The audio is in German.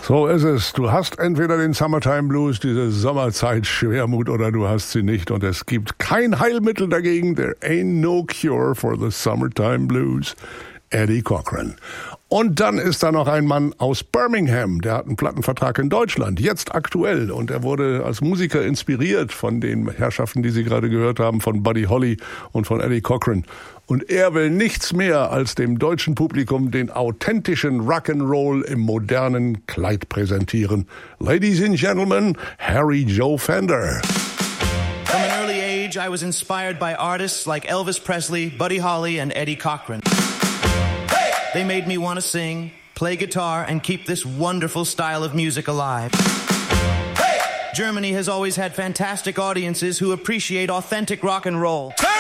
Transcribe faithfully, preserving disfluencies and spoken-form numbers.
So ist es. Du hast entweder den Summertime Blues, diese Sommerzeit-Schwermut, oder du hast sie nicht. Und es gibt kein Heilmittel dagegen. There ain't no cure for the Summertime Blues. Eddie Cochran. Und dann ist da noch ein Mann aus Birmingham, der hat einen Plattenvertrag in Deutschland, jetzt aktuell. Und er wurde als Musiker inspiriert von den Herrschaften, die Sie gerade gehört haben, von Buddy Holly und von Eddie Cochran. Und er will nichts mehr als dem deutschen Publikum den authentischen Rock'n'Roll im modernen Kleid präsentieren. Ladies and Gentlemen, Harry Joe Fender. From an early age, I was inspired by artists like Elvis Presley, Buddy Holly, and Eddie Cochran. They made me want to sing, play guitar, and keep this wonderful style of music alive. Germany has always had fantastic audiences who appreciate authentic rock and roll.